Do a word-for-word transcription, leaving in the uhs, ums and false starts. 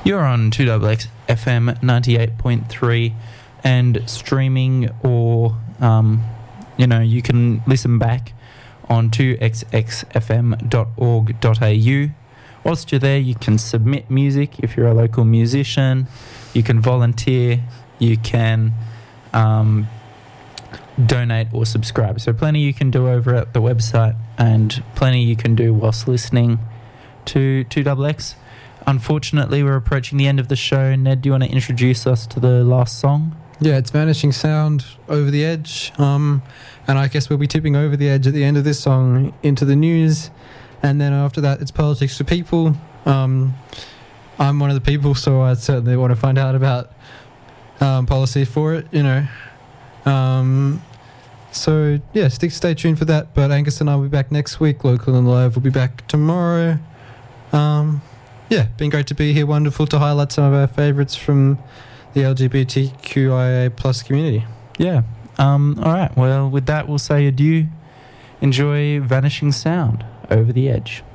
You're on two X X F M ninety-eight point three and streaming, or, um, you know, you can listen back on two x x f m dot org dot a u. Whilst you're there, you can submit music if you're a local musician. You can volunteer. You can um, donate or subscribe. So plenty you can do over at the website, and plenty you can do whilst listening to two X X. Unfortunately, we're approaching the end of the show. Ned, do you want to introduce us to the last song? Yeah, it's Vanishing Sound, Over the Edge. Um, and I guess we'll be tipping over the edge at the end of this song into the news. And then after that, it's Politics for People. Um, I'm one of the people, so I certainly want to find out about um, policy for it, you know. Um, so, yeah, stick, stay tuned for that. But Angus and I will be back next week. Local and Live will be back tomorrow. Um, yeah, been great to be here. Wonderful to highlight some of our favourites from the L G B T Q I A plus community. Yeah. Um, all right. Well, with that, we'll say adieu. Enjoy Vanishing Sound, Over the Edge.